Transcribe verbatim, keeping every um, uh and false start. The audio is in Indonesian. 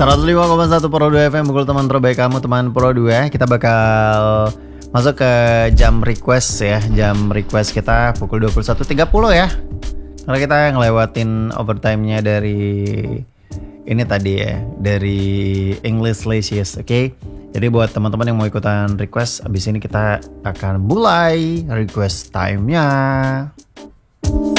seratus lima koma satu Pro dua F M, pukul teman terbaik kamu, teman Pro dua. Kita bakal masuk ke jam request ya. Jam request kita pukul dua puluh satu tiga puluh ya. Karena kita ngelewatin overtime-nya dari ini tadi ya, dari English Licious, oke? Okay? Jadi buat teman-teman yang mau ikutan request, abis ini kita akan mulai request time-nya.